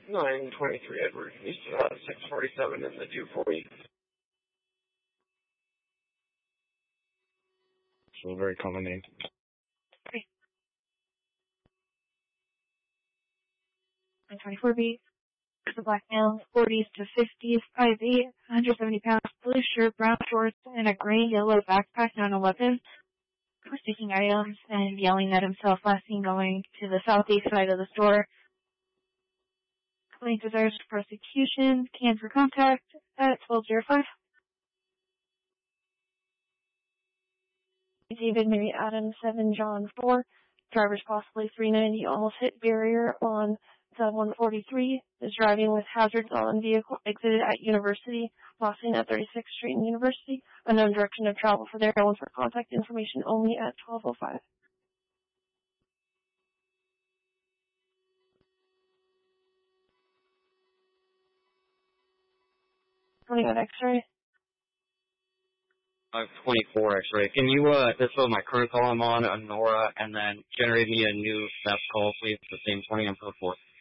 923 Edward. He's 647 in the 240. So a very common name. Okay. 924B. The black male, 40s to 50s, 5'8", 170 pounds, blue shirt, brown shorts, and a gray-yellow backpack, 911. Was taking items and yelling at himself, last seen going to the southeast side of the store. Complaint desires prosecution, can for contact at 1205. David Mary Adams, 7 John 4. Driver's possibly 390, almost hit barrier on the 143. Is driving with hazards on vehicle, exited at University, crossing at 36th Street and University. Unknown direction of travel for there. One for contact information only at 1205. Running at X-ray. 24 X-ray. Can you, this was my current call I'm on, Nora, and then generate me a new theft call, please, the same 20 on 4.